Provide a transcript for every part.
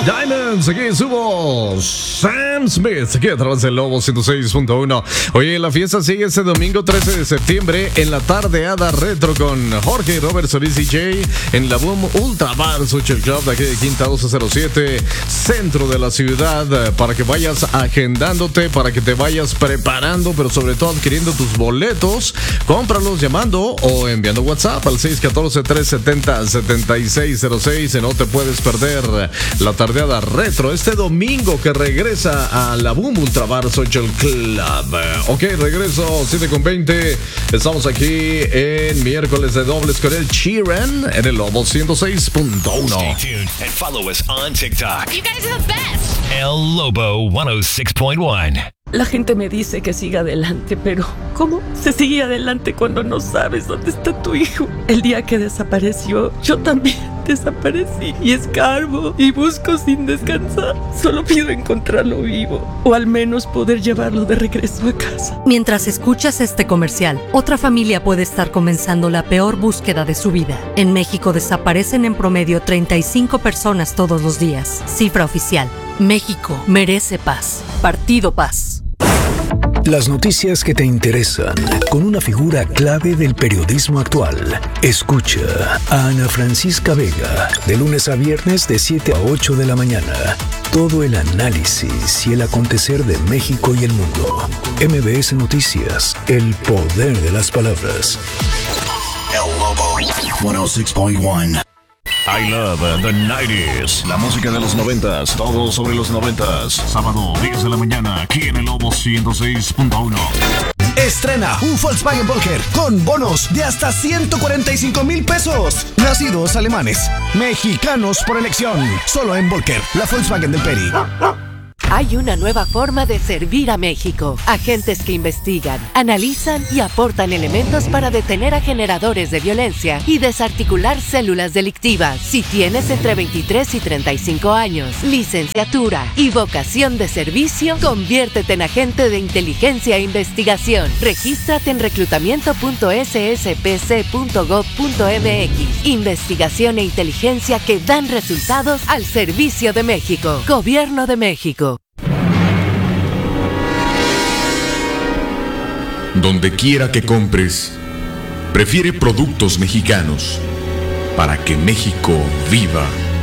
Diamonds, aquí subo Sam Smith, aquí a través del Lobo 106.1. Oye, la fiesta sigue este domingo 13 de septiembre en la tardeada retro con Jorge y Robert Solís DJ en la Boom Ultra Bar Social Club de aquí de Quinta 1207, centro de la ciudad, para que vayas agendándote, para que te vayas preparando, pero sobre todo adquiriendo tus boletos. Cómpralos llamando o enviando WhatsApp al 614-370-7606. No te puedes perder la tardeada retro este domingo que regresa a la Boom Ultra Bar Social Club. Ok, regreso 7:20. Estamos aquí en miércoles de dobles con el Sheeran en el Lobo 106.1. Stay tuned and follow us on TikTok. You guys are the best. El Lobo 106.1. La gente me dice que siga adelante, pero ¿cómo se sigue adelante cuando no sabes dónde está tu hijo? El día que desapareció, yo también desaparecí y escarbo y busco sin descansar. Solo pido encontrarlo vivo o al menos poder llevarlo de regreso a casa. Mientras escuchas este comercial, otra familia puede estar comenzando la peor búsqueda de su vida. En México desaparecen en promedio 35 personas todos los días. Cifra oficial. México merece paz. Partido Paz. Las noticias que te interesan, con una figura clave del periodismo actual. Escucha a Ana Francisca Vega, de lunes a viernes de 7 a 8 de la mañana. Todo el análisis y el acontecer de México y el mundo. MBS Noticias, el poder de las palabras. El Lobo 106.1. I love the 90s. La música de los 90s, todo sobre los 90s. Sábado, 10 de la mañana, aquí en el Lobo 106.1. Estrena un Volkswagen Volker con bonos de hasta 145,000 pesos. Nacidos alemanes, mexicanos por elección. Solo en Volker, la Volkswagen del Peri. Hay una nueva forma de servir a México. Agentes que investigan, analizan y aportan elementos para detener a generadores de violencia y desarticular células delictivas. Si tienes entre 23 y 35 años, licenciatura y vocación de servicio, conviértete en agente de inteligencia e investigación. Regístrate en reclutamiento.sspc.gov.mx. Investigación e inteligencia que dan resultados al servicio de México. Gobierno de México. Donde quiera que compres, prefiere productos mexicanos para que México viva.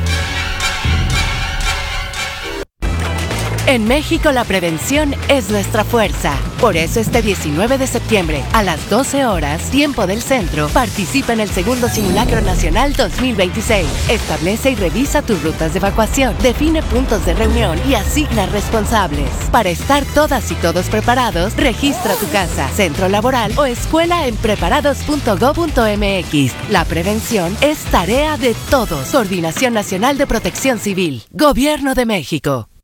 En México la prevención es nuestra fuerza. Por eso este 19 de septiembre, a las 12 horas, tiempo del centro, participa en el segundo Simulacro Nacional 2026. Establece y revisa tus rutas de evacuación, define puntos de reunión y asigna responsables. Para estar todas y todos preparados, registra tu casa, centro laboral o escuela en preparados.gov.mx. La prevención es tarea de todos. Coordinación Nacional de Protección Civil. Gobierno de México.